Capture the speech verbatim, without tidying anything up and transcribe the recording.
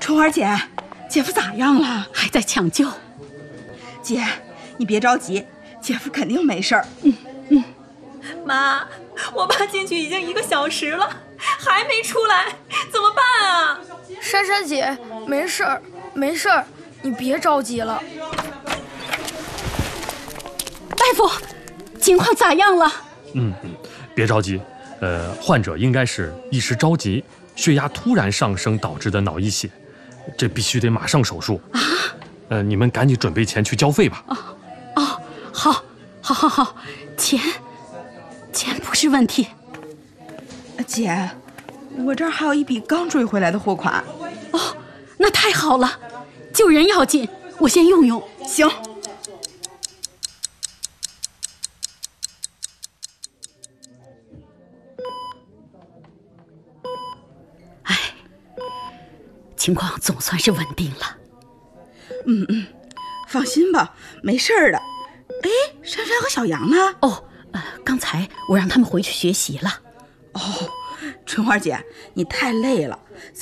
春花姐，姐夫咋样了？ 还在抢救。 姐，你别着急，姐夫肯定没事儿。 嗯嗯。 妈，我爸进去已经一个小时了，还没出来，怎么办啊？ 珊珊姐，没事儿，没事儿，你别着急了。 大夫，情况咋样了？ 嗯嗯，别着急，呃，患者应该是一时着急，血压突然上升导致的脑溢血，这必须得马上手术啊！呃，你们赶紧准备钱去交费吧。 哦哦，好，好，好，好，钱，钱不是问题。 姐，我这儿还有一笔刚追回来的货款。 哦，那太好了，救人要紧，我先用用。 行。 情况总算是稳定了。 嗯嗯，放心吧，没事儿的。哎，珊珊和小杨呢？ 哦，呃，刚才我让他们回去学习了。 哦，春花姐，你太累了，